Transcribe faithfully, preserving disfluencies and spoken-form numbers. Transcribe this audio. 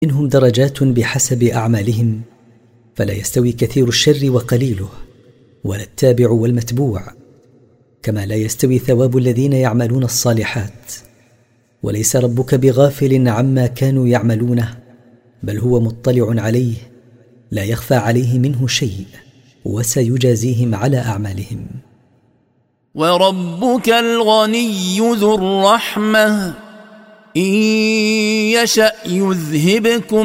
منهم درجات بحسب أعمالهم، فلا يستوي كثير الشر وقليله، ولا التابع والمتبوع، كما لا يستوي ثواب الذين يعملون الصالحات. وليس ربك بغافل عما كانوا يعملونه، بل هو مطلع عليه، لا يخفى عليه منه شيء، وسيجازيهم على أعمالهم. وربك الغني ذو الرحمة إن يشأ يذهبكم